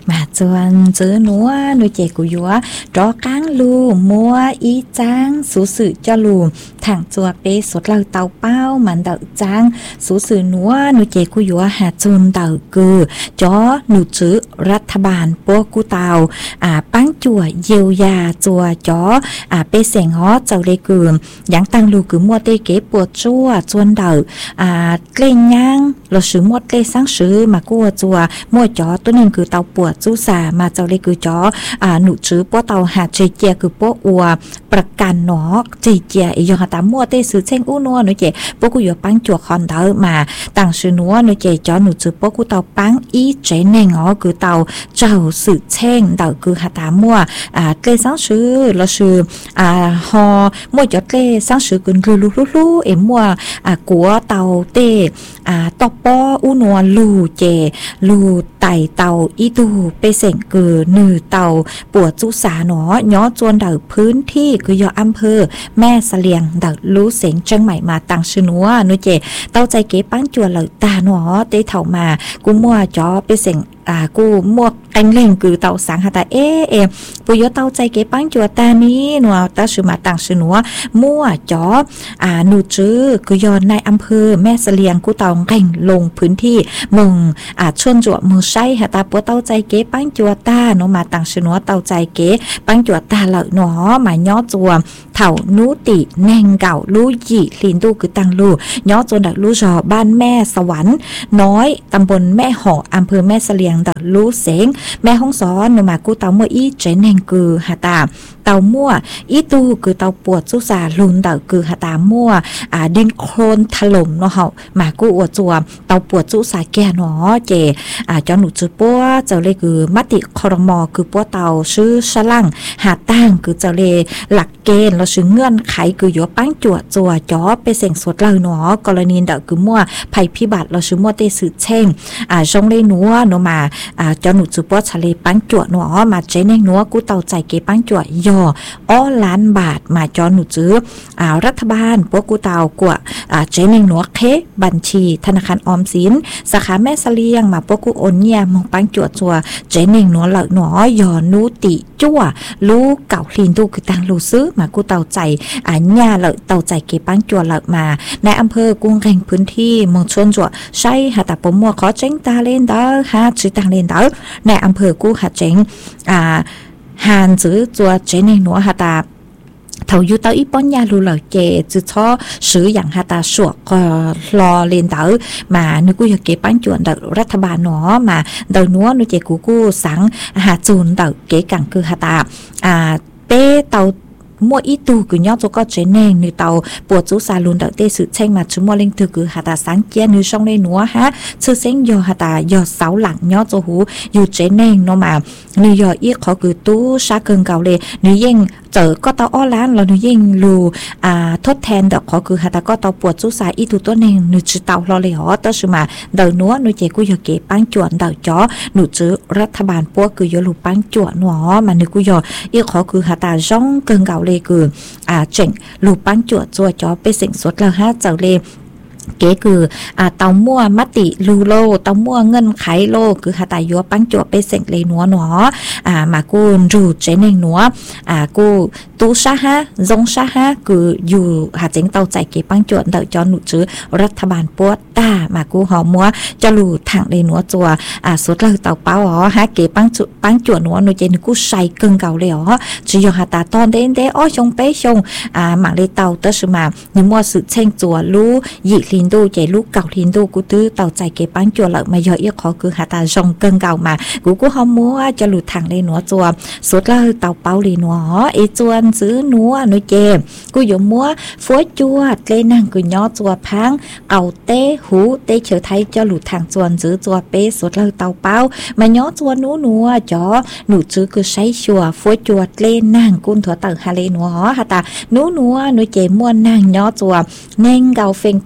mà chuan chữ núa nuôi trẻ của dúa rõ cáng lù mua ý trang số sự cho lù thẳng chùa bê sốt lầu tàu bao màn đậu trang số sự núa nuôi trẻ của dúa hạt chun đậu cừ chó nụ chữรัฐบาลพวกกูเตาปั้งจั่วเยียวยาจั่วจอเปเสงฮอเจ้าเลยกืมยังตั้งลูกือมัวเตเก๋ปวดจั่วจวนเดาเกลยังเราซื้อมัวเตสังซื้อมากัวจั่วมัวจอตัวนึงคือเตาปวดจู้สามาเจ้าเลยกือจอหนูซื้อปัวเตาหาเจเจียคือปัวอัวประกันหนอเจเจียอียองตามัวเตซื้อเช่งอู้นัวหนูเจปัวกูอยู่ปั้งจั่วคอนเดามาตั้งซื้อนัวหนูเจจอหนูซื้อปัวกูเตาปั้งอีเจเนงอ๋อคือเตาเจ้าสื่อเช่งเดาคือหาตามัวเกลสังซื้อเราซื้อฮอมัวจอเกลสังซื้อกุนคือลูเอ็มมัวกัวเตาเตตอปออูนัวลูเจลูไตเตาอีตูเปเสงกือนือเตาปวดจุสาหนอย้อจวนเดาพื้นที่คือยออำเภอแม่เสลียงเดาลูเสงเชียงใหม่มาตังชื่อนัวนุเจเตาใจเก๋ปั้งจวนเหล่าตาหนอเตเถ่ามากูมัวจอเปเสงกูมวกกันเล่งคือเตาสังหาตาปุยเตาใจเก็บปังจัวตานี้หนัวตาชื่อมาต่างชื่อหนัวมั่วจอหนูจื้อคือยอนในอำเภอแม่เสลียงกูเตาแข่งลงพื้นที่มึงชวนจัวมือใช้หาตาปัวเตาใจเก็บปังจัวตาหนูมาต่างชื่อหนัวเตาใจเก็บปังจัวตาเหล่าหนอมาย่อจัวเถ่านูติแนงเก่าลู่ยี่ลินดูคือตังลู่ย่อจนดักลู่จอบ้านแม่สวรรค์น้อยตำบลแม่ห่ออำเภอแม่เสลียงดักลู่เสงแม่ห้องซ้อนหนูมากูเตาเมื่ออีเจนแห่งคือหาตาเตามั่วอีตูคือเตาปวดสุสาลุนเตาคือหาตามั่วดินโคลนถล่มเนาะเฮามากูอวดจัวเตาปวดสุสาแก่เนาะเจจอหนูจือปัวเจ้าเลยคือมติครมคือปัวเตาซื้อฉลังหาตั้งคือเจ้าเลยหลักเกณฑ์เราซื้อเงื่อนไขคืออยู่ปั้งจั่วจัวจอไปเสี่ยงสดเลยเนาะกรณีเตาคือมั่วภัยพิบัติเราซื้อมั่วเตสืบเช่งจงเลยหนูเนาะมาจอหนูจือปัวทะเลปั้งจั่วเนาะมาเจนหนัวกูเตาใจเก็บปั้งจั่วยอล้านบาทมาจอหนูจื้อรัฐบาลพวกกูเตากว่าเจนหนัวเคบัญชีธนาคารออมสินสาขาแม่เสลียงมาพวกกูโอนเงียมองปั้งจั่วจัวเจนหนัวเหล่าหนอยอนูติจั่วลูกเก่าลินดูคือตังลูซื้อมากูเตาใจญาเหล่าเตาใจเก็บปั้งจั่วเหล่ามาในอำเภอกุ้งแข่งพื้นที่เมืองชนจั่วใช่หาตาปมัวขอเจงตาเล่นเด้อฮะชื่อตังเล่นเด้อในอำเภอกู้หาเจงหานจื้อจัวเจนหนัวหาตาเท่าอยู่เต้าอีป้อนยาลูเหล่าเจจื้อช้อซื้ออย่างหาตาสวกก็รอเล่นเต้ามานึกกูอยากเก็บปั้นจวนเต้ารัฐบาลหนอมาเต้านัวนึกเจกูสังหาจูนเต้าเก๋กังคือหาตาเป้เต้ามัวอีตูคือย่อตัวก็เจนแนงนึเตาปวดจูซาลุนเตาเตสืบเช่งมาชั่วโมงเล่งถือคือหาตาสังเกียนึช่องในหนัวฮะชื่อเส้นยอหาตายอเสาหลังย่อตัวหูอยู่เจนแนงเนาะมานึยออีขอคือตู้ชาเกินเก่าเลยนึยิ่งเจอก็เตาอ้อล้านเรานึยิ่งรูทดแทนดอกขอคือหาตาก็เตาปวดจูซาอีตูตัวแนงนึจือเตาเราเลยอ๋อเตาชื่อมาเดาหนัวนึเจกูยอเก็บปั้งจวนเดาจ้อหนูจื้อรัฐบาลพวกคือยอลูปั้งจวนหนัวมานึกูยออีขอคือหาตาจ้องเกินเก่าเลยคือเจ๋งลูกปั้งจวดจัวจอไปเสียงสดแล้วฮะเจ้าเลเก๋คือเตามั่วมติลูโลเตามั่วเงินไขโลคือหาตายัวปั้งจวดไปเสียงเลยหนัวหนอมากูรูเจนเองหนัวกูตูชาฮะจงชาฮะคืออยู่หาเจ๋งเตาใจเก๋ปั้งจวดเดาจอหนุจื้อรัฐบาลปวดตามากูหอมัวจะลูถังเลยหนัวจัวสดเลยเตาเป้าอ๋อฮะเก๋ปั้งจวดหนัวหนูเจนกูใส่เกินเก่าเลยอ๋อจะยอหาตาตอนเด้นเด้อ้อชงเป้ชงหมักเลยเตาเตอร์สมาหนูมัวสืบเช่งจัวรู้หยิลินดูใจลูกเก่าลินดูกูตื้อเต่าใจเก็บปั้งจั่วเหล่ามายอเอียขอคือหาตาจงเกินเก่ามากูหอมมัวจะหลุดทางเลยหนัวจัวสุดเลยเต่าเป้าเลยหนัวไอจวนซื้อหนัวหนูเจกูอยู่มัวฟัวจัวเลยนั่งกูย่อจัวพังเอาเต้หูเต้เฉยไทยจะหลุดทางจวนซื้อจัวเป้สุดเลยเต่าเป้ามาย่อจัวหนัวจอหนูซื้อคือใช้ชัวฟัวจัวเลยนั่งกุนถั่วเต่าฮาเลยหนัวหาตาหนัวหนูเจมัวนั่งย่อจัวเน่งเก่าเฟงปัว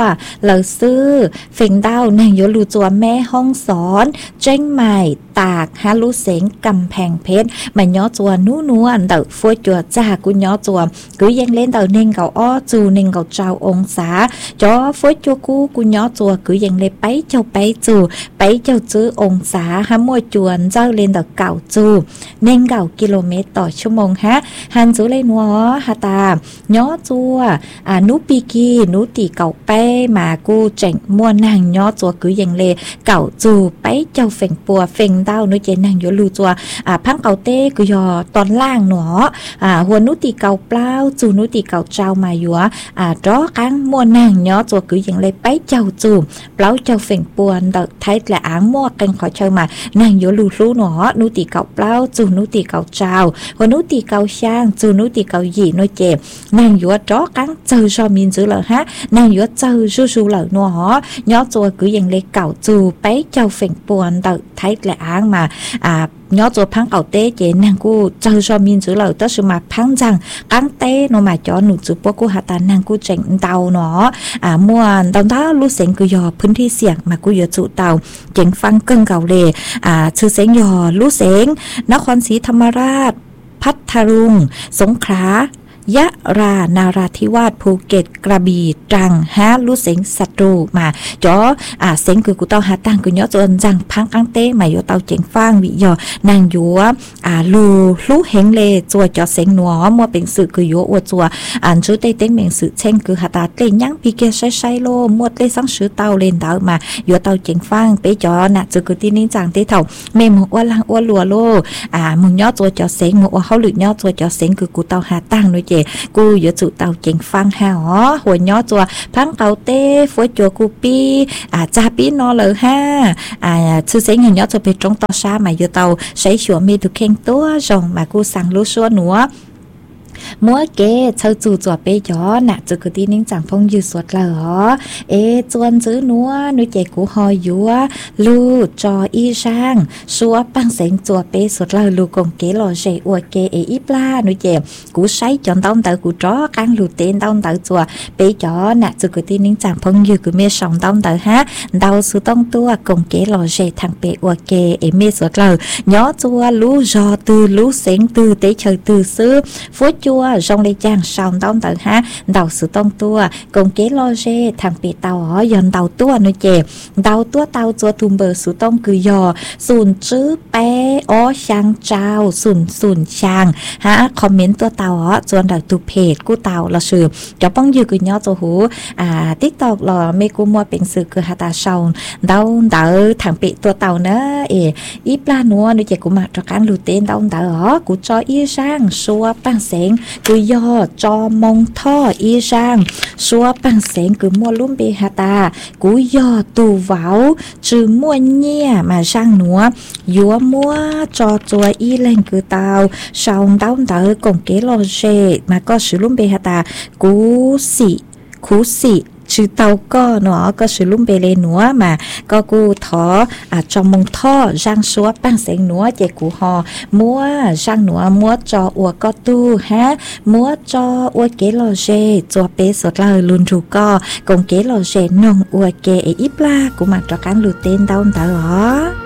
เราซื้อเฟิงดาวนางยัวลูจัวแม่ห้องสอนเจ้งใหม่ตากฮาลูเสงกำแพงเพชรมันย่อจัวนู้นวลเต่าฟัวจัวจ้ากูย่อจัวกูยังเล่นเต่าเน่งเก่าอ้อจูเน่งเก่าเจ้าองศาจอฟัวจัวกูย่อจัวกูยังเล่ไปเจ้าไปจูไปเจ้าจื้อองศาฮะมัวจวนเจ้าเล่นเต่าเก่าจูเน่งเก่ากิโลเมตรต่อชั่วโมงฮะฮันจูเล่นัวฮาตาย่อจัวนุปีกีนุตีเก่าไปมากูเจ๋งมัวนางย่อจัวกูยังเล่เก่าจูไปเจ้าเฟ่งปัวเฟ่งดาวนุเจนางยัวลูจัวพังเก่าเต้กูยอตอนล่างหนอหัวนุตีเก่าเปล่าจูนุตีเก่าเจ้ามายัวร้อกังมัวนางย่อจัวกูยังเล่ไปเจ้าจูเปล่าเจ้าเฟ่งปัวเด็กไทยและอ้างมัวกันขอเชิญมานางยัวลูรู้หนอนุตีเก่าเปล่าจูนุตีเก่าเจ้าหัวนุตีเก่าช่างจูนุตีเก่าหยีนุเจนางยัวร้อกังเจอชอมินจื้อเหรอฮะนางยัวเจอชูเหล่าหนอย่อจัวกูยังเล่เก่าจูไปเจ้าเฟ่งปัวเด็กไทยและอ้างมาnhớ cho phăng ảo tế chế nàng cô chờ cho mình giữ lời tất sự mà phăng rằng cắn tế nó mà cho nụ chụp bố cô hạ tàn nàng cô chỉnh tàu nó mua tàu đó lúc sáng cứ dòพื้นที่เสี่ยงมากูdò trụ tàu chỉnh phăng cân cầu lềชื่อเสียงยอลูกเสียงนครศรีธรรมราชพัทลุงสงขลายะรานาราธิวาสภูเก็ตกระบี่ตรังฮะลูเสงศัตรูมาจ่อเสงคือกูเต้าหาตังกูย่อจนจังพังอังเต้มาโยเต้าเจ๋งฟางวิยอนางยัวลูเฮงเลจัวจ่อเสงหนัวมัวเป็นสื่อคือยัวอวดจัวชื่อเต้เต้งเมงสื่อเช่งคือหาตาเต้ยังพีเกใช้โลมวดเต้สังชื่อเต้าเลนเต้ามาโยเต้าเจ๋งฟางไปจ่อน่ะจือคือที่นี่จังเต้เท่าเมมหัวลังอ้วนลัวโลมึงย่อจัวจ่อเสงมึงว่าเขาหลุดย่อจัวจ่อเสงคือกูเต้าหาตังด้วยกูอย่าจุเตาเก่งฟังหาหัวย่อจัวพังเกาเต้ฟัวจัวกูปีจ่าปีนอเลยฮะชื่อเสียงอย่างย่อจัวไปตรงต่อชามาอยู่เตาใช้ชัวมีทุกเข่งตัวจงมากูสั่งรู้ชัวหนัวมัวเก๋เชาจู่จัวไปย้อน่ะจุกตีนิ่งจังพงยืดสวดเหรอจวนซื้อนัวนุเจกูหอยยัวลูจออีช่างชัวปังเสียงจัวไปสวดเหลลูกงเก๋หล่อเจอวเก๋อีปลานุเจกูใช้จอนต้องเตอกูจ้อกังลูเต้นต้องเตอจัวไปย้อน่ะจุกตีนิ่งจังพงยืดกูเมสองต้องเตอฮะเดาซื้อต้องตัวกงเก๋หล่อเจทางเปอวเก๋เมสวดเหลย้อจัวลูจอตือลูเสียงตือเตเฉยตือซื้อฟัวจัวtrong đây chàng sòng tông tự ha đầu sự tông tua cùng kế lo dê thằng bị tàu ở dần tàu tua nơi chè tàu tua tàu chua thùm bờ sự tông cứ dò sùn chữ bé ó sang trao sùn sang ha comment tua tàu ở chọn đầu tụ page của tàu là sự cho băng dư cứ nhớ cho hú TikTok là mấy cô mua bình sự cứ hà ta sòng tàu thằng bị tua tàu nữa ít la nua nơi chè của mặt cho cán lưu tên tàu ở của cho y sang xua băng sáng cứ do cho mong tho y sang xua bằng sáng cứ mua luôn bê hà ta cứ do tù vào chứ mua nhẹ mà sang nữa dúa mua cho chùa y lên cứ tao xong tao tao còn kế lo dê mà có sự luôn bê hà ta cú xị chứ tàu có nó có sự lung bề lên nữa mà có cô thọ cho mông thọ rang xóa bằng sáng nữa chạy của họ mua rang nữa mua cho ua có tu ha mua cho ua kế lò dê cho bé sọt lời luôn rù co còn kế lò dê nông ua kế ít la của mặt cho cán lụt tên tao đó